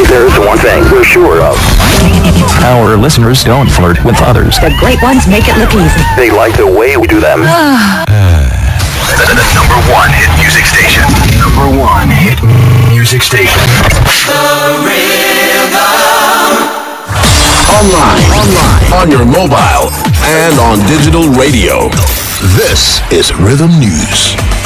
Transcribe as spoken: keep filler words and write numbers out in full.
There's one thing we're sure of. Our listeners don't flirt with others. The great ones make it look easy. They like the way we do them. the, the number one hit music station. Number one hit music station. The Rhythm. Online, online, on your mobile, and on digital radio. This is Rhythm News.